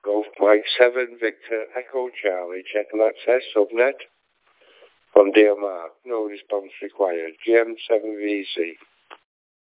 Golf Mike 7 Victor Echo Charlie. Checking access subnet from Dear Mark. No response required. GM7VC.